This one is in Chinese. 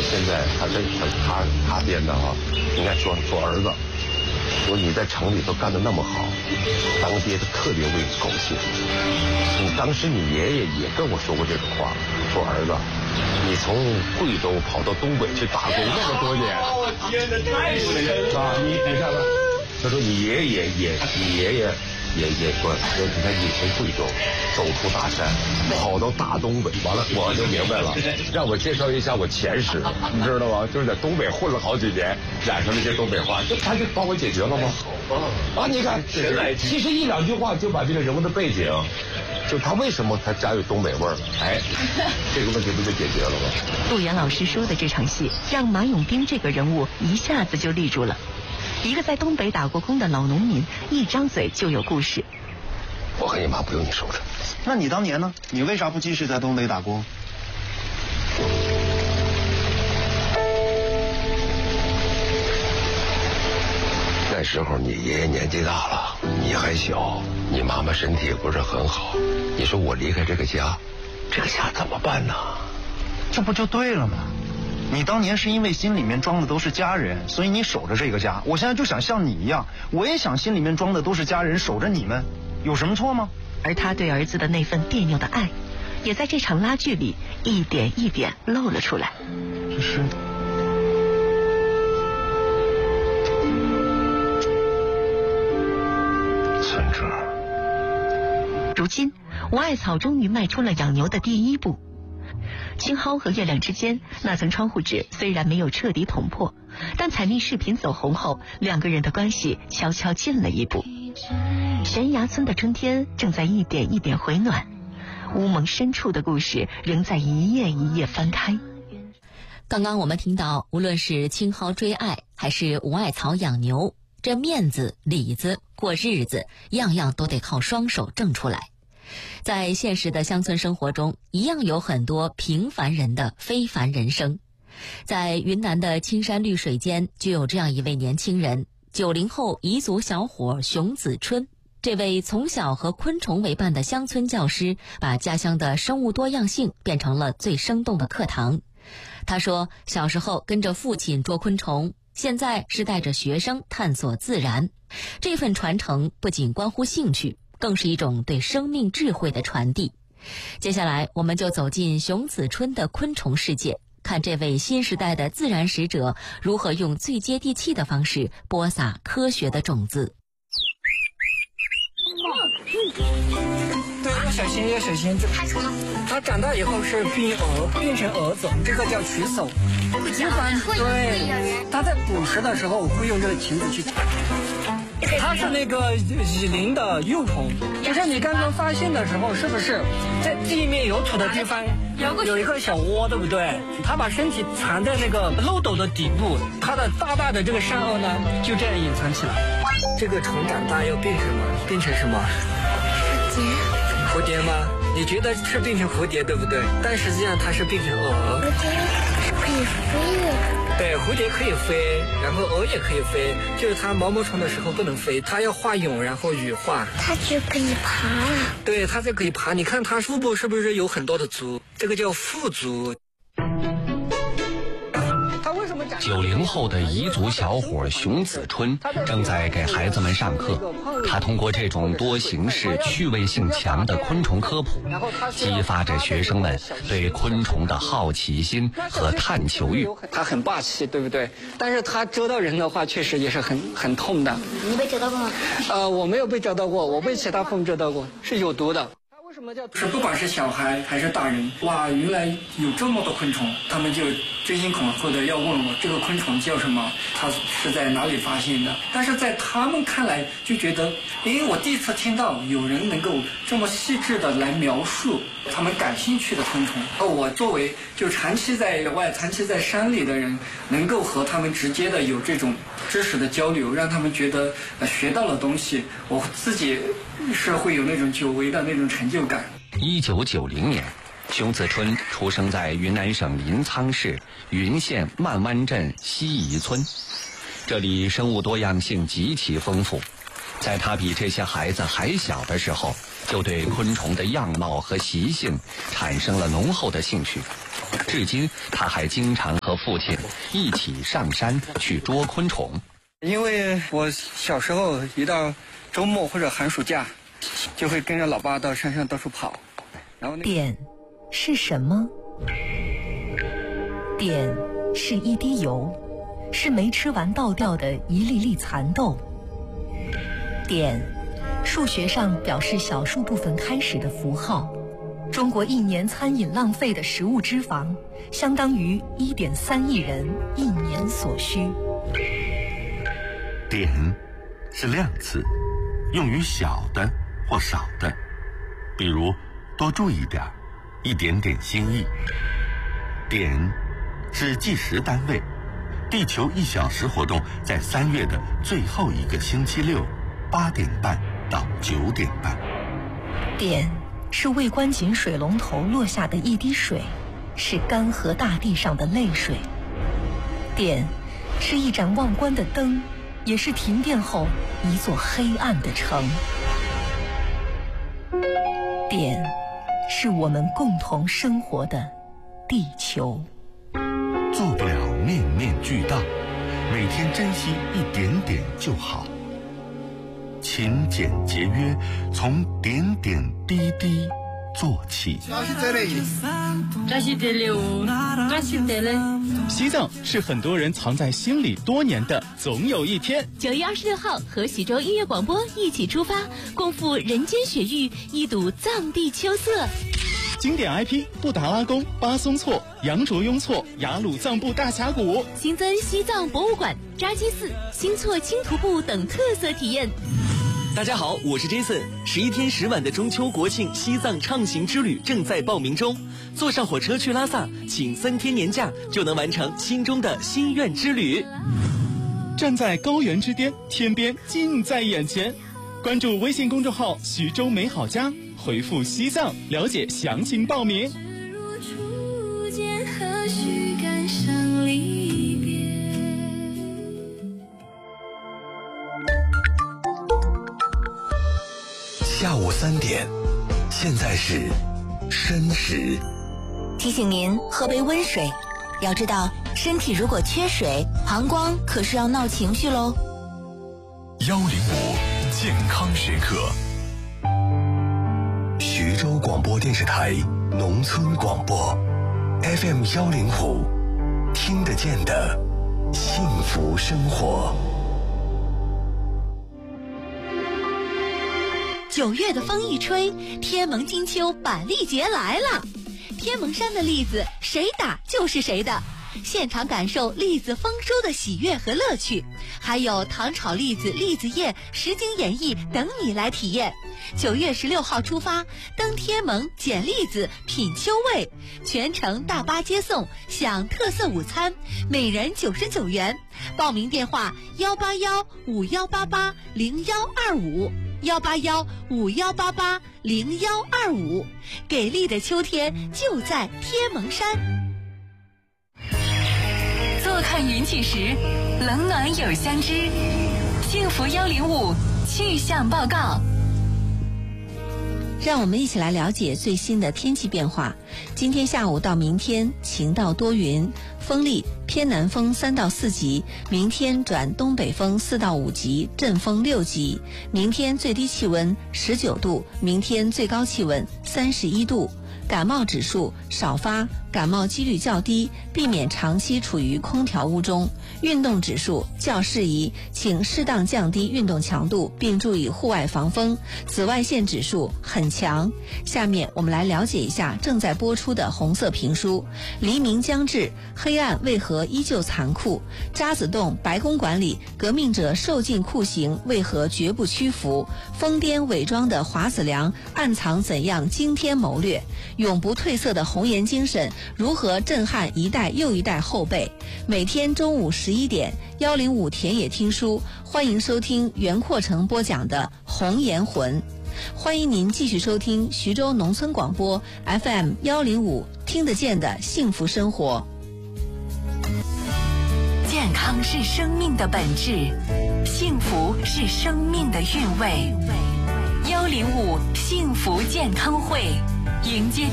现在他编的哈，应该说儿子，说你在城里头干得那么好，当爹的特别为你高兴。当时你爷爷也跟我说过这种话，说儿子，你从贵州跑到东北去打工那么多年，我天哪，太深了！你看看，他说你爷爷也说，你看你从贵州走出大山，跑到大东北，完了我就明白了，让我介绍一下我前史，你知道吗？就是在东北混了好几年，染上那些东北话，他就帮我解决了吗？啊，你看，其实一两句话就把这个人物的背景，就他为什么他家有东北味儿，哎，这个问题不就解决了吗？ 陆岩老师说的这场戏，让马永兵这个人物一下子就立住了。一个在东北打过工的老农民，一张嘴就有故事。 我和你妈不用你收拾。 那你当年呢？你为啥不继续在东北打工？ 那时候你爷爷年纪大了，你还小，你妈妈身体也不是很好。你说我离开这个家怎么办呢？ 这不就对了吗？你当年是因为心里面装的都是家人，所以你守着这个家。我现在就想像你一样，我也想心里面装的都是家人，守着你们，有什么错吗？ 而他对儿子的那份别扭的爱，也在这场拉锯里一点一点露了出来。 这是存折。 如今，吴艾草终于迈出了养牛的第一步。青蒿和月亮之间那层窗户纸虽然没有彻底捅破，但彩密视频走红后，两个人的关系悄悄近了一步。悬崖村的春天正在一点一点回暖，乌蒙深处的故事仍在一页一页翻开。 刚刚我们听到，无论是青蒿追爱，还是吴艾草养牛，这面子、里子、过日子，样样都得靠双手挣出来。在现实的乡村生活中，一样有很多平凡人的非凡人生。在云南的青山绿水间，就有这样一位年轻人，90后彝族小伙熊子春。这位从小和昆虫为伴的乡村教师，把家乡的生物多样性变成了最生动的课堂。他说，小时候跟着父亲捉昆虫，现在是带着学生探索自然。这份传承不仅关乎兴趣，更是一种对生命智慧的传递。接下来，我们就走进熊子春的昆虫世界，看这位新时代的自然使者如何用最接地气的方式播撒科学的种子。 对，要小心，要小心。它长大以后是变成蛾种，这个叫曲手。对，它在捕食的时候会用这个钳子去。它是那个蚁灵的幼虫，就是你刚刚发现的时候，是不是在地面有土的地方有一个小窝，对不对？它把身体藏在那个漏斗的底部，它的大的这个善恶呢，就这样隐藏起来。这个虫长大要变什么？变成什么？蝴蝶吗？你觉得是变成蝴蝶，对不对？但实际上它是变成蛾。 蝴蝶是可以飞的。 对，蝴蝶可以飞，然后蛾也可以飞，就是它毛毛虫的时候不能飞，它要化蛹，然后羽化。 它就可以爬了。 对，它就可以爬。你看它腹部是不是有很多的足？这个叫腹足。 90后的彝族小伙熊子春正在给孩子们上课，他通过这种多形式、趣味性强的昆虫科普，激发着学生们对昆虫的好奇心和探求欲。 它很霸气，对不对？但是它蛰到人的话，确实也是很痛的。 你被蛰到过吗？ 我没有被蛰到过，我被其他蜂蛰到过，是有毒的。为什么叫？是不管是小孩还是大人，哇，原来有这么多昆虫，他们就争先恐后的要问我这个昆虫叫什么，它是在哪里发现的？但是在他们看来就觉得，我第一次听到有人能够这么细致的来描述他们感兴趣的昆虫。我作为就长期在野外、长期在山里的人，能够和他们直接的有这种知识的交流，让他们觉得学到了东西，我自己是会有那种久违的那种成就感。 1990年，熊子春出生在云南省临沧市云县曼湾镇西宜村，这里生物多样性极其丰富。在他比这些孩子还小的时候， 就对昆虫的样貌和习性产生了浓厚的兴趣。至今，他还经常和父亲一起上山去捉昆虫。 因为我小时候一到周末或者寒暑假，就会跟着老爸到山上到处跑。然后碘是什么？碘是一滴油，是没吃完倒掉的一粒粒蚕豆。碘，数学上表示小数部分开始的符号。中国一年餐饮浪费的食物脂肪，相当于1.3亿人一年所需。 碘是量词，用于小的或少的，比如多注意点，一点点心意。碘是计时单位，地球1小时活动在3月的最后一个星期六，8点半到9点半。 碘是未关紧水龙头落下的一滴水，是干涸大地上的泪水。碘是一盏忘关的灯，也是停电后一座黑暗的城。碘是我们共同生活的地球。 做不了面面俱到，每天珍惜一点点就好。勤俭节约，从点点滴滴做起。 西藏是很多人藏在心里多年的总有一天。 9月26号，和徐州音乐广播一起出发，共赴人间雪域，一睹藏地秋色。 经典 IP 布达拉宫、巴松措、羊卓雍措、雅鲁藏布大峡谷， 新增西藏博物馆、扎基寺、新措轻徒步等特色体验。 大家好，我是 Jason。11天10晚的中秋国庆西藏畅行之旅正在报名中，坐上火车去拉萨，请3天年假就能完成心中的心愿之旅。 站在高原之巅，天边近在眼前。关注微信公众号徐州美好家，回复西藏了解详情报名。 下午3点，现在是申时。 提醒您喝杯温水，要知道身体如果缺水，膀胱可是要闹情绪喽。 105健康时刻，徐州广播电视台农村广播 FM 105，听得见的幸福生活。 9月的风一吹，天蒙金秋板栗节来了。天蒙山的栗子谁打就是谁的，现场感受栗子丰收的喜悦和乐趣，还有糖炒栗子、栗子叶、实景演绎等你来体验。9月16号出发，登天蒙捡栗子品秋味，全程大巴接送，享特色午餐，每人99元。报名电话18151880125，18151880125。给力的秋天就在天蒙山。 坐看云起时，冷暖有相知。幸福105气象报告。 让我们一起来了解最新的天气变化。今天下午到明天晴到多云，风力偏南风3到4级，明天转东北风4到5级，阵风6级。明天最低气温19度，明天最高气温31度。感冒指数少发，感冒几率较低，避免长期处于空调屋中。运动指数较适宜，请适当降低运动强度，并注意户外防风。紫外线指数很强。下面我们来了解一下正在播出的红色评书。黎明将至，黑暗为何依旧残酷？渣滓洞白宫馆里革命者受尽酷刑，为何绝不屈服？疯癫伪装的华子良暗藏怎样惊天谋略？永不褪色的红岩精神如何震撼一代又一代后辈？每天中午11点，105田野听书，欢迎收听袁阔成播讲的《红岩魂》。欢迎您继续收听徐州农村广播 FM 105，听得见的幸福生活。 健康是生命的本质，幸福是生命的韵味。 105幸福健康会，迎接